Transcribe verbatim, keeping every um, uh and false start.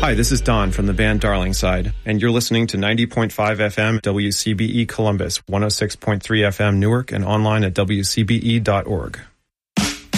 Hi, this is Don from the band Darlingside, and you're listening to ninety point five F M W C B E Columbus, one oh six point three F M Newark, and online at W C B E dot org.